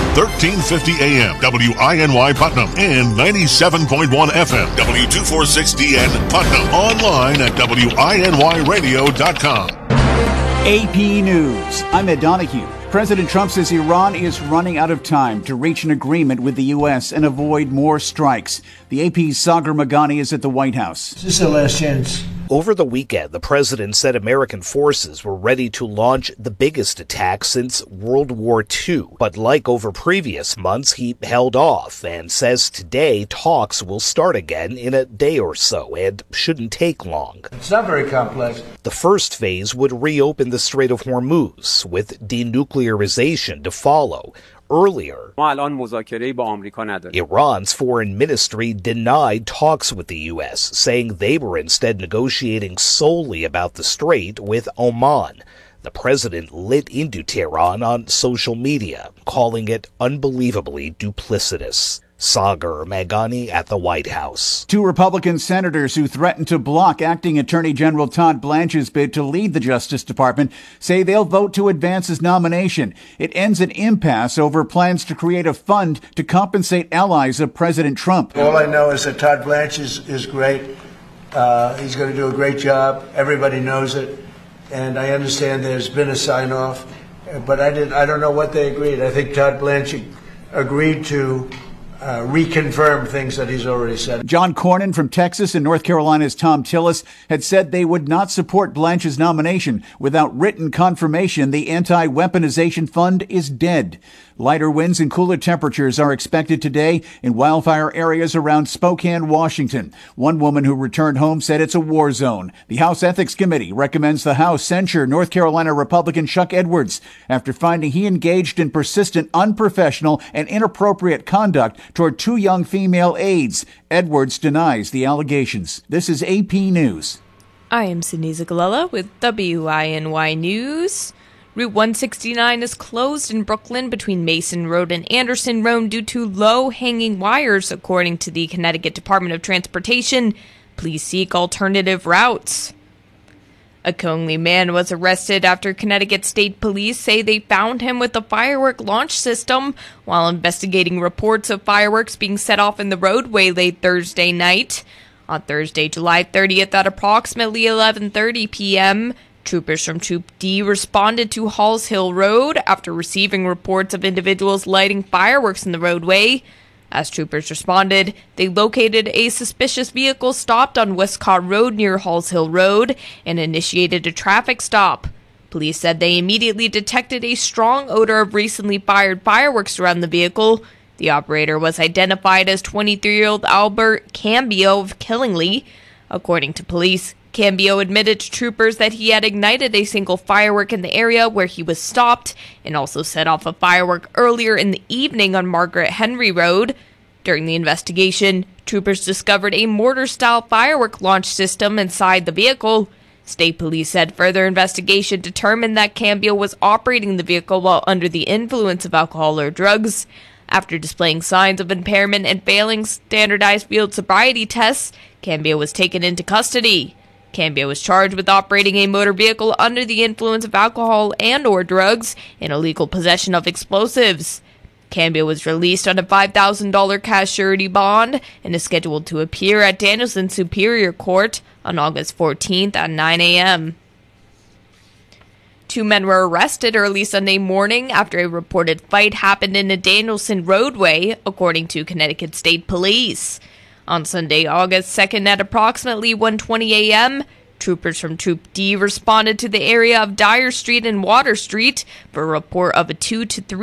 1350 AM, WINY Putnam, and 97.1 FM, W246DN Putnam. Online at WINYradio.com. AP News. I'm Ed Donahue. President Trump says Iran is running out of time to reach an agreement with the U.S. and avoid more strikes. The AP's Sagar Meghani is at the White House. This is the last chance. Over the weekend, the president said American forces were ready to launch the biggest attack since World War II. But like over previous months, he held off and says today talks will start again in a day or so and shouldn't take long. It's not very complex. The first phase would reopen the Strait of Hormuz, with denuclearization to follow. Earlier, Iran's foreign ministry denied talks with the U.S., saying they were instead negotiating solely about the strait with Oman. The president lit into Tehran on social media, calling it unbelievably duplicitous. Sagar Meghani at the White House. Two Republican senators who threatened to block Acting Attorney General Todd Blanche's bid to lead the Justice Department say they'll vote to advance his nomination. It ends an impasse over plans to create a fund to compensate allies of President Trump. All I know is that Todd Blanche is great. He's going to do a great job. Everybody knows it. And I understand there's been a sign-off. But I don't know what they agreed. I think Todd Blanche agreed to reconfirm things that he's already said. John Cornyn from Texas and North Carolina's Tom Tillis had said they would not support Blanche's nomination without written confirmation the anti-weaponization fund is dead. Lighter winds and cooler temperatures are expected today in wildfire areas around Spokane, Washington. One woman who returned home said it's a war zone. The House Ethics Committee recommends the House censure North Carolina Republican Chuck Edwards after finding he engaged in persistent, unprofessional, and inappropriate conduct toward two young female aides. Edwards denies the allegations. This is AP News. I am Sydney Zagalella with WINY News. Route 169 is closed in Brooklyn between Mason Road and Anderson Road due to low-hanging wires, according to the Connecticut Department of Transportation. Please seek alternative routes. A Coney man was arrested after Connecticut State Police say they found him with a firework launch system while investigating reports of fireworks being set off in the roadway late Thursday night. On Thursday, July 30th at approximately 11:30 p.m., troopers from Troop D responded to Halls Hill Road after receiving reports of individuals lighting fireworks in the roadway. As troopers responded, they located a suspicious vehicle stopped on Westcott Road near Halls Hill Road and initiated a traffic stop. Police said they immediately detected a strong odor of recently fired fireworks around the vehicle. The operator was identified as 23-year-old Albert Cambio of Killingly. According to police, Cambio admitted to troopers that he had ignited a single firework in the area where he was stopped and also set off a firework earlier in the evening on Margaret Henry Road. During the investigation, troopers discovered a mortar-style firework launch system inside the vehicle. State police said further investigation determined that Cambio was operating the vehicle while under the influence of alcohol or drugs. After displaying signs of impairment and failing standardized field sobriety tests, Cambio was taken into custody. Cambio was charged with operating a motor vehicle under the influence of alcohol and or drugs and illegal possession of explosives. Cambio was released on a $5,000 cash surety bond and is scheduled to appear at Danielson Superior Court on August 14th at 9 a.m. Two men were arrested early Sunday morning after a reported fight happened in a Danielson roadway, according to Connecticut State Police. On Sunday, August 2nd at approximately 1:20 a.m., troopers from Troop D responded to the area of Dyer Street and Water Street for a report of a 2 to 3